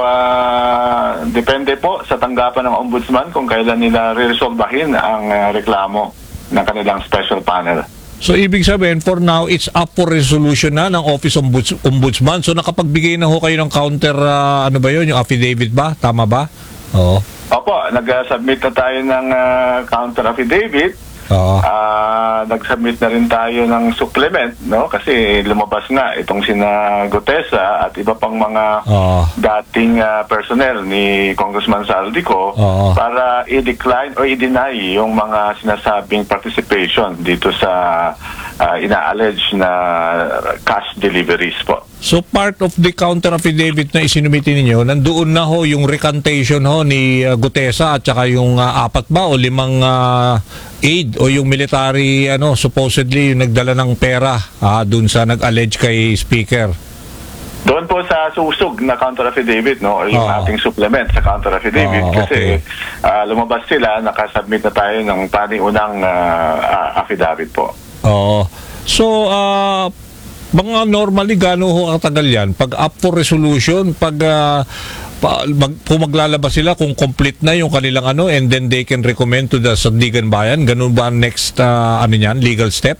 uh, depende po sa tanggapan ng ombudsman kung kailan nila re-resolbahin ang uh, reklamo ng kanilang special panel. So, ibig sabihin, for now, it's up for resolution na ng Office Ombuds Ombudsman. So, nakapagbigay na ho kayo ng counter, uh, ano ba yun, yung affidavit ba? Tama ba? Oo. Opo, nag-submit na tayo ng uh, counter affidavit. Oo. Uh, nag-submit na rin tayo ng supplement, no? Kasi lumabas nga itong sina Gutesa at iba pang mga Oo. dating uh, personnel ni Congressman Saldico Oo. para i-decline o i-deny yung mga sinasabing participation dito sa uh, ina-allege na cash deliveries po. So, part of the counter affidavit na isinumiti ninyo, nandoon na ho yung recantation ho ni uh, Gutesa at saka yung uh, apat ba o limang uh, aid o yung military, ano, supposedly yung nagdala ng pera uh, dun sa nag-allege kay Speaker. Doon po sa susog na counter affidavit, no, o yung Oo. ating supplement sa counter affidavit, Oo, kasi okay. uh, lumabas sila, nakasubmit na tayo ng paniunang uh, uh, affidavit po. Oo. So, uh, mga normally, gano'n ho ang tagal yan? Pag up for resolution, pag uh, pa, mag, kung maglalabas sila, kung complete na yung kanilang ano, and then they can recommend to the Sandigan Bayan, ganun ba ang next uh, ano yan, legal step?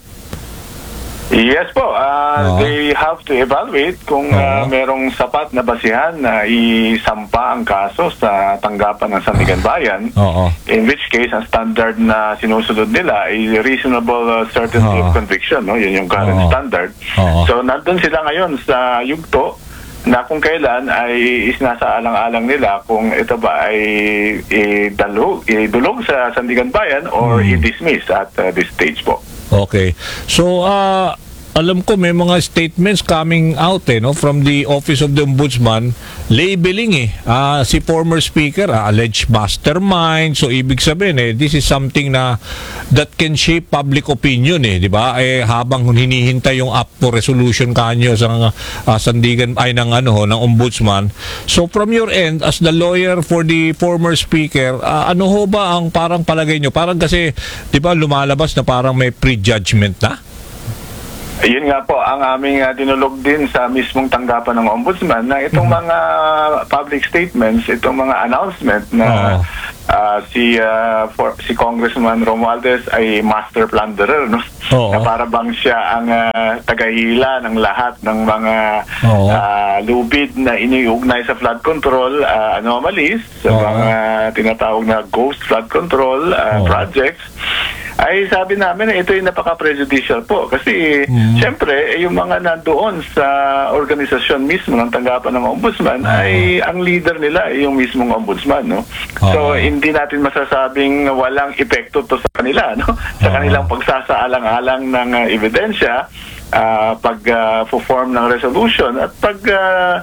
Yes po, uh, Oo. they have to evaluate kung uh, merong sapat na basihan na isampa ang kaso sa tanggapan ng Sandigan Bayan. Oo. In which case, ang standard na sinusunod nila ay reasonable uh, certainty Oo. of conviction. No? Yun yung current Oo. standard. Oo. So, nandun sila ngayon sa yugto na kung kailan ay isinasaalang-alang nila kung ito ba ay idalog, idulog sa Sandigan Bayan or Hmm. i-dismiss at uh, this stage po. Okay. So, uh, alam ko may mga statements coming out eh, no, from the Office of the Ombudsman labeling eh ah, si former speaker ah, alleged mastermind. So ibig sabihin eh this is something na that can shape public opinion eh, di ba? Eh habang hinihintay yung up for resolution kanyo sa uh, sandigan ay ng ano ng Ombudsman. So from your end as the lawyer for the former speaker, ah, ano ho ba ang parang palagay nyo? Parang kasi di ba lumalabas na parang may prejudgment na? Ayun nga po, ang aming uh, dinulog din sa mismong tanggapan ng Ombudsman na itong mga public statements, itong mga announcement na uh, si uh, for, si Congressman Romualdez ay master plunderer, no? Oo. Na para bang siya ang uh, tagahila ng lahat ng mga uh, lubid na iniugnay sa flood control uh, anomalies, sa Oo. mga tinatawag na ghost flood control uh, projects. Ay sabi namin na ito ay napaka-prejudicial po kasi mm. siyempre eh, yung mga nandoon sa organisasyon mismo ng tanggapan ng Ombudsman uh-huh. ay ang leader nila ay yung mismong Ombudsman, no? Uh-huh. So hindi natin masasabing walang epekto to sa kanila, no? Sa uh-huh. kanilang pagsasaalang-alang ng uh, ebidensya, uh, pag uh, perform ng resolution at pag uh,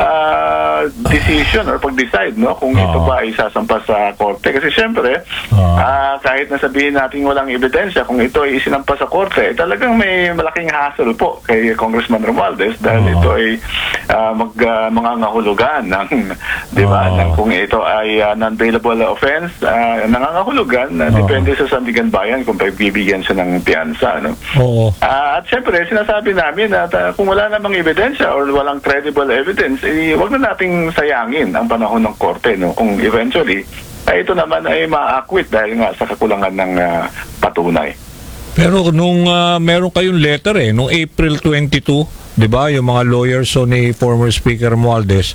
uh, decision or pag-decide, no, kung uh-huh. ito ba ay sasampa sa korte. Kasi siyempre uh-huh. uh, kahit nasabihin natin walang ebidensya, kung ito ay isinampa sa korte, talagang may malaking hassle po kay Congressman Romualdez dahil uh-huh. ito ay uh, mag, uh, mga ngahulugan ng, di ba, uh-huh. ng kung ito ay uh, non-bailable offense, uh, nangangahulugan na uh-huh. depende sa Sandigan Bayan kung pagbibigyan siya ng piyansa, no? Uh-huh. Uh, at syempre, sinasabi namin na uh, kung wala namang ebidensya or walang credible evidence, eh, wag na nating sayangin ang panahon ng korte, no? Kung eventually ay ito naman ay ma-acquit dahil nga sa kakulangan ng uh, patunay. Pero nung uh, meron kayong letter eh, nung April twenty-two, di ba, yung mga lawyers so ni former Speaker Romualdez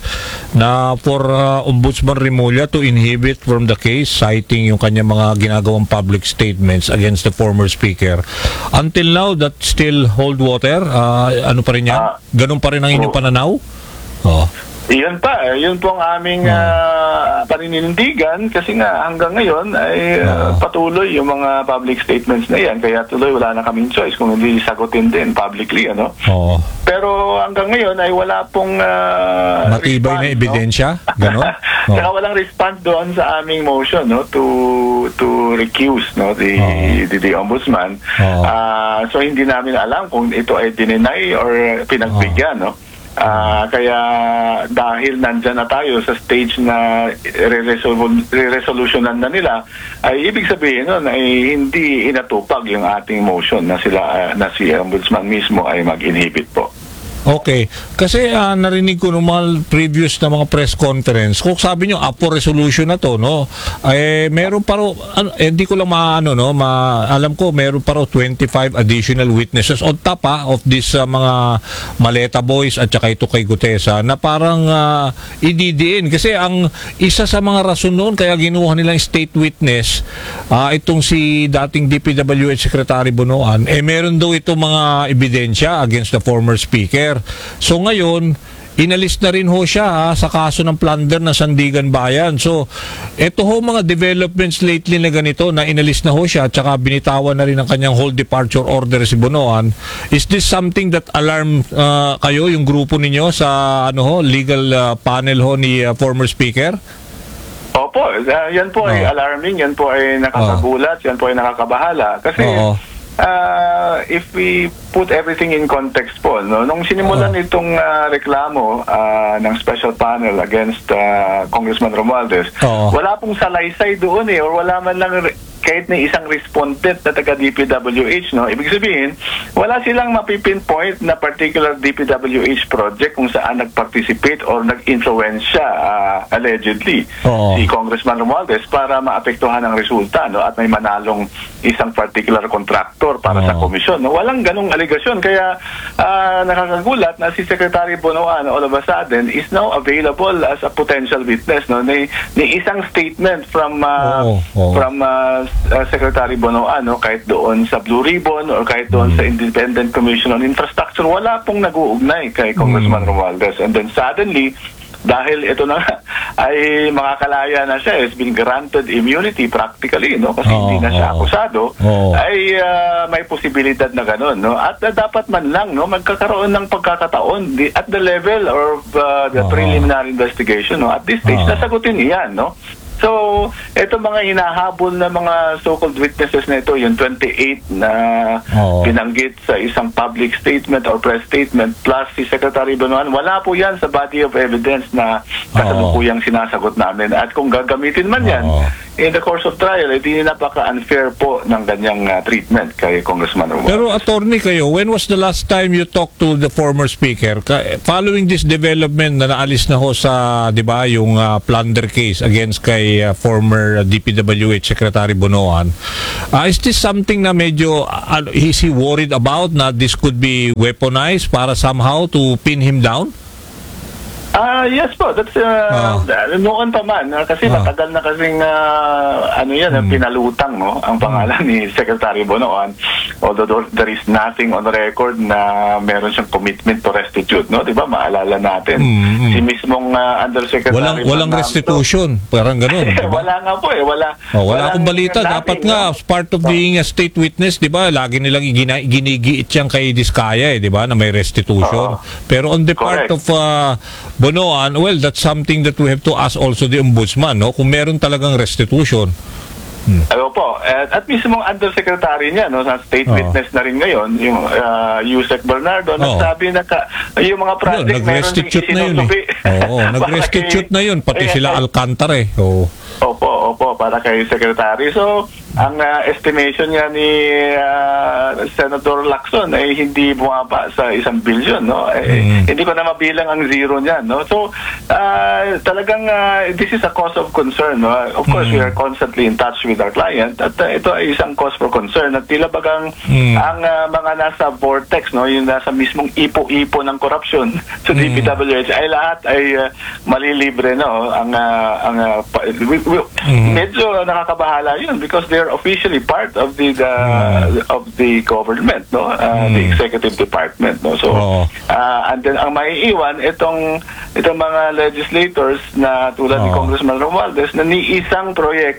na for uh, Ombudsman Remulla to inhibit from the case, citing yung kanyang mga ginagawang public statements against the former Speaker. Until now, that still hold water? Uh, ano pa rin yan? Uh, Ganun pa rin ang inyong oh. pananaw? Oh. Iyon pa, yun po ang aming uh, paninindigan kasi nga hanggang ngayon ay uh, patuloy yung mga public statements na yan, kaya tuloy wala na kaming choice kung hindi sagutin din publicly, ano? Oo. Pero hanggang ngayon ay wala pong uh, matibay na ebidensya, no? Gano'n? Oh. Saka walang response doon sa aming motion, no, to to recuse, no, the oh. the, the ombudsman. Oh. Uh, so hindi namin alam kung ito ay dinenay or pinagbigyan, oh. no? Uh, kaya dahil nandyan na tayo sa stage na re-resolutionan na nila, ay ibig sabihin nun ay hindi inatupag yung ating motion na sila uh, na si Ombudsman mismo ay mag-inhibit po. Okay. Kasi uh, narinig ko nung mga previous na mga press conference, kung sabi nyo, up for resolution na to, no? Eh, meron pa ro, ano, eh, hindi ko lang maano, no? Ma, alam ko, meron pa ro twenty-five additional witnesses on top ha, of this uh, mga Maleta boys at saka ito kay Gutesa na parang uh, ididiin. Kasi ang isa sa mga rason noon, kaya ginuha nilang state witness, uh, itong si dating D P W H Secretary Bonoan, eh meron daw itong mga ebidensya against the former speaker. So ngayon, inalis na rin ho siya ha, sa kaso ng plunder ng Sandigan Bayan. So, ito ho mga developments lately na ganito na inalis na ho siya at saka binitawan na rin ang kanyang whole departure order si Bonoan. Is this something that alarm uh, kayo, yung grupo ninyo sa ano ho, legal uh, panel ho ni uh, former speaker? Opo, uh, yan po oh. ay alarming, yan po ay nakakagulat, oh. yan po ay nakakabahala. Kasi oh. Uh, if we put everything in context po, no, nung sinimulan uh, itong uh, reklamo uh, ng special panel against uh, Congressman Romualdez, uh, wala pong salaysay doon eh, or wala man lang kahit na isang respondent na taga D P W H, no? Ibig sabihin, wala silang mapipinpoint na particular D P W H project kung saan nag-participate or nag-influensya uh, allegedly uh, si Congressman Romualdez para maapektuhan ang resulta, no? At may manalong isang particular contractor para uh, sa komisyon, no? Walang ganong aligasyon. Kaya uh, nakakagulat na si Secretary Bonoan all of a sudden is now available as a potential witness, no? Ni, ni isang statement from uh, oh, oh. from uh, Uh, Secretary Bonoan, no, kahit doon sa Blue Ribbon or kahit doon mm. sa Independent Commission on Infrastructure, wala pong nag-uugnay kay Congressman mm. Romualdez. And then suddenly, dahil ito na nga, ay makakalaya na siya, has been granted immunity practically, no? Kasi Oo, hindi na siya oo. akusado, Oo. ay ah, may posibilidad na ganun, no? At ah, dapat man lang, no, magkakaroon ng pagkakataon di, at the level of ah, the Oo. preliminary investigation, no? At this stage, Oo. nasagutin niyan, no? So, ito mga hinahabol na mga so-called witnesses na ito, yung twenty-eight na Oo. binanggit sa isang public statement or press statement plus si Secretary Bonoan, wala po yan sa body of evidence na kasalukuyang sinasagot namin. At kung gagamitin man yan in the course of trial, edi napaka-unfair po ng ganyang uh, treatment kay Congressman Romualdez. Pero attorney kayo, when was the last time you talked to the former speaker? Ka- following this development na naalis na ho sa, di ba, yung uh, plunder case against kay uh, former uh, D P W H Secretary Bonoan, uh, is this something na medyo, uh, is he worried about na this could be weaponized para somehow to pin him down? Ah, yes po. That's uh, noon pa man ah, kasi matagal na kasing ah, ano yan, ah, pinalutang no ang pangalan ni Secretary Bonoan. Although there- there is nothing on record na meron siyang commitment to restitute, no? 'Di ba? Maalala natin si mismong ah, Undersecretary Walang walang Bernardo. restitution, parang ganun, di ba? Wala nga po eh, wala. Oh, wala akong walang balita. nothing, Dapat nga, no? as part of being a state witness, di ba, lagi nilang igina, ginigiit yan kay Diskaya, eh, di ba, na may restitution. Pero on the part Correct. of uh, Bonoan, well, that's something that we have to ask also the ombudsman, no? Kung meron talagang restitution. Ano po, at, at mismo ang undersecretary niya, no, sa state Oo. witness na rin ngayon, yung uh, Yusek Bernardo, Oo. nagsabi na ka, yung mga project Yun, meron ding nag-restitute na yun isinusubi. eh. Oo, Para nag-restitute kay- na yun, pati eh, sila eh, Alcantara eh. Oo. Opo, opo, para kay Secretary. So, ang uh, estimation niya ni uh, Senator Lacson ay hindi bumaba sa isang bilyon, no? Eh, Hindi ko na mabilang ang zero niyan, no? So, uh, talagang uh, this is a cause of concern, no? Of course, we are constantly in touch with our client at uh, ito ay isang cause for concern at tila bagang Mm. ang uh, mga nasa vortex, no? Yung nasa mismong ipo-ipo ng korupsyon sa D P W H ay lahat ay uh, malilibre, no? Ang uh, ang uh, pa- we, we, medyo nakakabahala yun because they're officially part of the, the of the government, no, uh, the executive department, no. So uh, and then ang maiiwan itong itong mga legislators na tulad ni Oo. Congressman Romualdez na ni isang proyekto